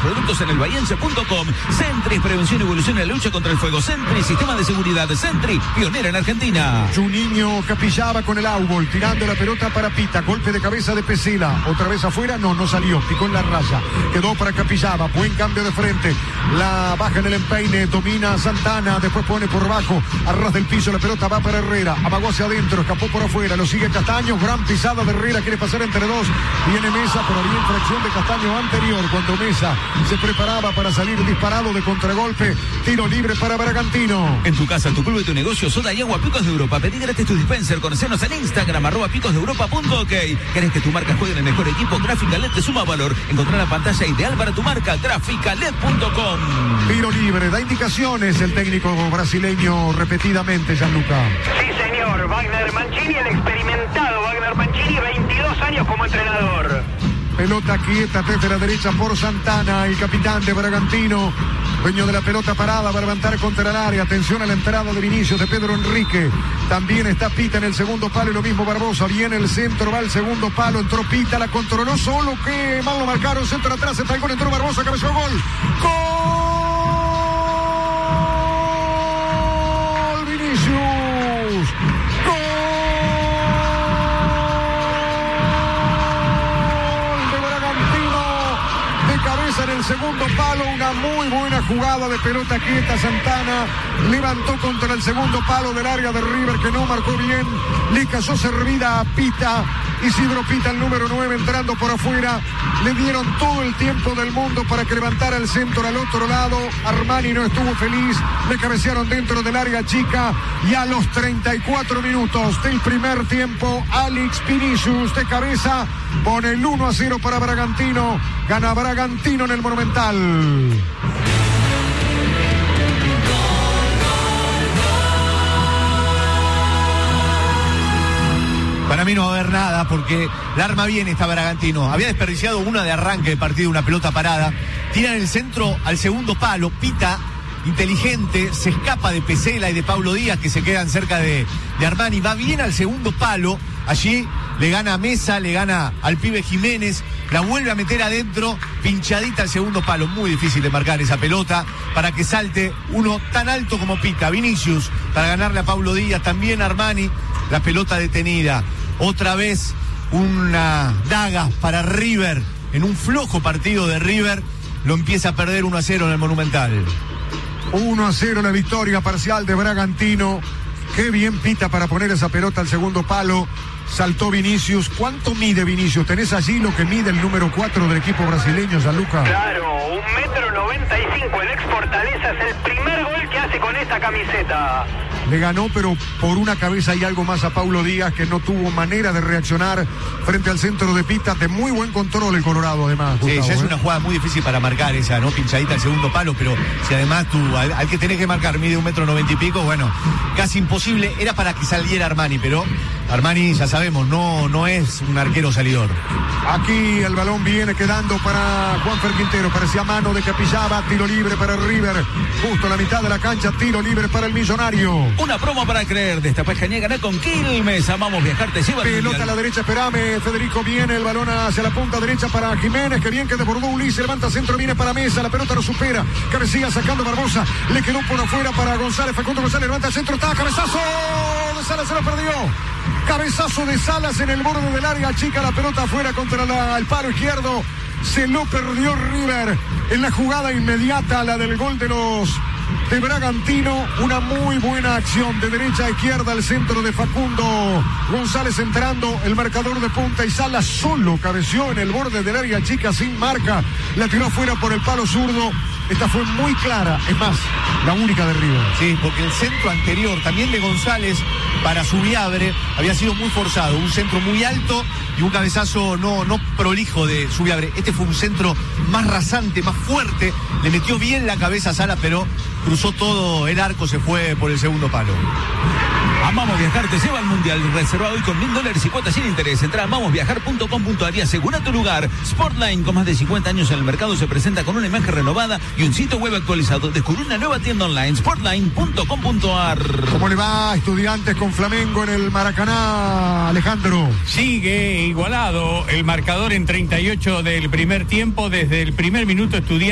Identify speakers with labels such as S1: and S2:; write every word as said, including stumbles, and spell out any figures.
S1: productos en el bahiense punto com. Sentry, prevención y evolución en la lucha contra el fuego. Sentry, sistema de seguridad. Sentry, pionera en Argentina.
S2: Juninho capillaba con el áubol, tirando la pelota para Pita. Golpe de cabeza de Pesela. Otra vez afuera, no, no salió. Picó en la raya. Quedó para Capillaba. Buen cambio de frente. La baja en el empeine. Domina Santana. Después pone por bajo. A ras del piso. La pelota va para Herrera. Amagó hacia adentro. Escapó por afuera. Lo sigue Castaño. Gran pisada de Herrera. Quiere pasar entre dos. Viene Mesa, pero había infracción de Castaño anterior. Cuando Mesa se preparaba para salir disparado de contragolpe. Tiro libre para Bragantino.
S1: En tu casa, tu club y tu negocio, soda y agua Picos de Europa. Pedí gratis tu dispenser. Conocenos en Instagram, arroba picos de europa punto ok. ¿Querés que tu marca juegue en el mejor equipo? Gráfica L E D te suma valor. Encontrar la pantalla ideal para tu marca. Gráfica L E D punto com.
S2: Tiro libre. Da indicaciones el técnico brasileño repetidamente, Gianluca.
S3: Sí, señor. Wagner Mancini, el experimentado Wagner Mancini, veintidós años como entrenador.
S2: Pelota quieta desde la derecha por Santana, el capitán de Bragantino. Dueño de la pelota parada, va a levantar contra el área. Atención a la entrada de Vinicius, de Pedro Enrique. También está Pita en el segundo palo y lo mismo Barbosa. Viene el centro, va al segundo palo. Entró Pita, la controló solo. Que mal lo marcaron. Centro atrás, está el gol. Entró Barbosa, cabezó gol. ¡Gol! Vinicius. ¡Gol! En el segundo palo, una muy buena jugada de pelota quieta. Santana levantó contra el segundo palo del área de River, que no marcó bien. Le cayó servida a Pita. Isidro Pita, el número nueve, entrando por afuera. Le dieron todo el tiempo del mundo para que levantara el centro al otro lado. Armani no estuvo feliz. Le cabecearon dentro del área chica. Y a los treinta y cuatro minutos del primer tiempo, Alex Vinicius de cabeza pone el uno a cero para Bragantino. Gana Bragantino en el Monumental.
S4: Para mí no va a haber nada porque la arma bien está Bragantino. Había desperdiciado una de arranque de partido, una pelota parada. Tiran el centro al segundo palo. Pita, inteligente, se escapa de Pesela y de Pablo Díaz, que se quedan cerca de, de Armani. Va bien al segundo palo. Allí le gana a Mesa, le gana al pibe Jiménez. La vuelve a meter adentro, pinchadita al segundo palo. Muy difícil de marcar esa pelota para que salte uno tan alto como Pita. Vinicius para ganarle a Pablo Díaz. También Armani. La pelota detenida. Otra vez una daga para River. En un flojo partido de River, lo empieza a perder uno a cero en el Monumental.
S2: uno a cero la victoria parcial de Bragantino. Qué bien Pita para poner esa pelota al segundo palo. Saltó Vinicius. ¿Cuánto mide Vinicius? ¿Tenés allí lo que mide el número cuatro del equipo brasileño, Gianluca?
S3: Claro, un metro noventa y cinco. El ex Fortaleza es el primer gol que hace con esta camiseta.
S2: Le ganó, pero por una cabeza y algo más a Paulo Díaz, que no tuvo manera de reaccionar frente al centro de Pita. De muy buen control el Colorado, además.
S4: Sí,
S2: Gustavo,
S4: ya es
S2: ¿eh?
S4: una jugada muy difícil para marcar esa, ¿no? Pinchadita al segundo palo, pero si además tú, al, al que tenés que marcar, mide un metro noventa y pico, bueno, casi imposible. Era para que saliera Armani, pero Armani, ya sabemos, no, no es un arquero salidor.
S2: Aquí el balón viene quedando para Juanfer Quintero. Parecía mano de Capillaba. Tiro libre para River. Justo a la mitad de la cancha. Tiro libre para el Millonario.
S1: Una promo para creer. Destapá Jañé, ganá con Quilmes. Amamos viajar, te lleva al
S2: Pelota
S1: mundial.
S2: a la derecha, esperame. Federico viene. El balón hacia la punta derecha para Jiménez. Que bien que desbordó Ulises. Levanta centro, viene para Mesa. La pelota lo supera. Cabecilla sacando Barbosa. Le quedó por afuera para González. Facundo González levanta el centro. Está cabezazo. De Salas se lo perdió. Cabezazo de Salas en el borde del área chica. La pelota afuera contra la, el palo izquierdo. Se lo perdió River en la jugada inmediata, la del gol de los de Bragantino. Una muy buena acción de derecha a izquierda al centro de Facundo González entrando, el marcador de punta, y Salas solo cabeció en el borde del área chica sin marca. La tiró afuera por el palo zurdo. Esta fue muy clara, es más, la única de River.
S4: Sí, porque el centro anterior, también de González, para Subiabre, había sido muy forzado. Un centro muy alto y un cabezazo no, no prolijo de Subiabre. Este fue un centro más rasante, más fuerte. Le metió bien la cabeza a Sala, pero cruzó todo el arco, se fue por el segundo palo.
S1: Amamos Viajar te lleva al mundial. Reserva hoy con mil dólares y cuotas sin interés. Entra a amamos viajar punto com punto ar y asegura tu lugar. Sportline, con más de cincuenta años en el mercado, se presenta con una imagen renovada y un sitio web actualizado. Descubre una nueva tienda online, sportline punto com punto ar.
S2: ¿Cómo le va a Estudiantes con Flamengo en el Maracaná, Alejandro?
S5: Sigue igualado el marcador en treinta y ocho del primer tiempo. Desde el primer minuto Estudiantes